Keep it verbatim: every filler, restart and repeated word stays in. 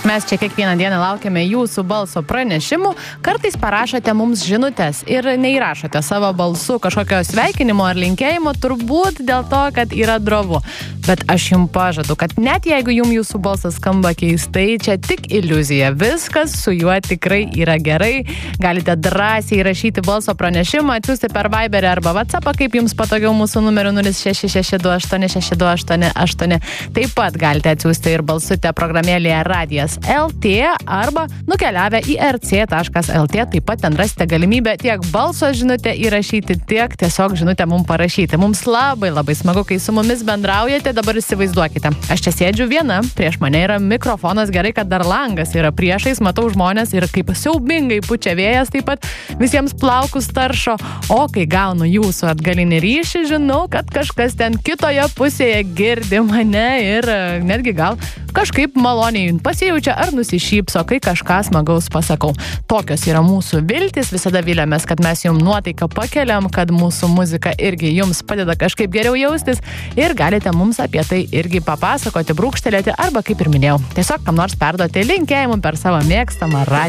Mes čia kiekvieną dieną laukiame jūsų balso pranešimų. Kartais parašote mums žinutes ir neįrašote savo balsu kažkokio sveikinimo ar linkėjimo, turbūt dėl to, kad yra drovu. Bet aš jums pažadu, kad net jeigu jums jūsų balsas skamba keistai, čia tik iliuzija. Viskas su juo tikrai yra gerai. Galite drąsiai įrašyti balso pranešimą, atsiųsti per Viberį arba WhatsAppą, kaip jums patogiau, mūsų numeriu nulis šeši šeši du aštuoni šeši du aštuoni aštuoni. Taip pat galite atsiųsti ir balsutę programėlėje Radijas L T arba nukeliavę į r c taškas l t. Taip pat ten rasite galimybę tiek balso žinutę įrašyti, tiek tiesiog žinutę mums parašyti. Mums labai labai smagu, kai su mumis bendraujate. Dabar įsivaizduokite. Aš čia sėdžiu viena, prieš mane yra mikrofonas, gerai, kad dar langas yra priešais, matau žmonės ir kaip siaubingai pučia vėjas, taip pat visiems plaukus taršo. O kai gaunu jūsų atgalinį ryšį, žinau, kad kažkas ten kitoje pusėje girdi mane ir netgi gal kažkaip maloniai pasijaučia ar nusišypso, kai kažką smagaus pasakau. Tokios yra mūsų viltis, visada viliamės, kad mes jums nuotaiką pakeliam, kad mūsų muzika irgi jums padeda kažkaip geriau jaustis ir galite mums apie tai irgi papasakoti, brūkštelėti arba, kaip ir minėjau, tiesiog kam nors perduoti linkėjimų per savo mėgstamą radiją.